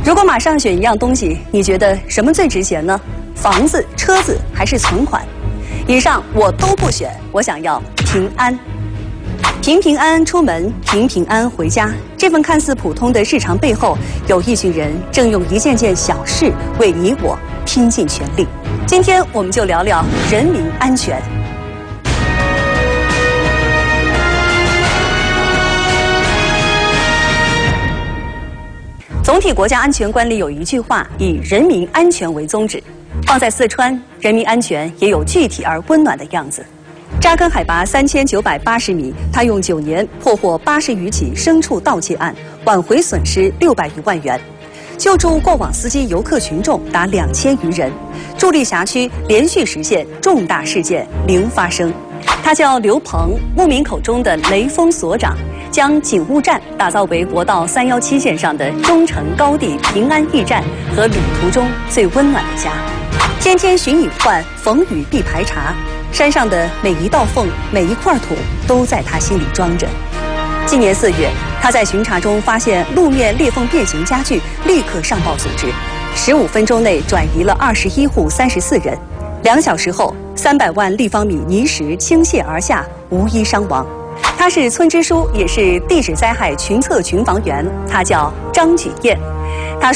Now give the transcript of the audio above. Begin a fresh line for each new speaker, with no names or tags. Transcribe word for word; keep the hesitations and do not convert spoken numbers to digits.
如果马上选一样东西，你觉得什么最值钱呢？房子、车子还是存款？以上我都不选，我想要平安。平平安安出门，平平安安回家。这份看似普通的日常背后，有一群人正用一件件小事为你我拼尽全力。今天我们就聊聊人民安全。总体国家安全观里有一句话，以人民安全为宗旨。放在四川，人民安全也有具体而温暖的样子。扎根海拔三千九百八十米，他用九年破获八十余起牲畜盗窃案，挽回损失六百余万元，救助过往司机游客群众达两千余人，助力辖区连续实现重大事件零发生。他叫刘鹏，牧民口中的雷锋所长，将警务站打造为国道三幺七线上的中程高地平安驿站和旅途中最温暖的家。天天寻隐患，逢雨必排查，山上的每一道缝、每一块土都在他心里装着。今年四月，他在巡查中发现路面裂缝变形加剧，立刻上报组织，十五分钟内转移了二十一户三十四人。两小时后，三百万立方米泥石倾泻而下，无一伤亡。他是村支书，也是地质灾害群测群防员，他叫张举燕。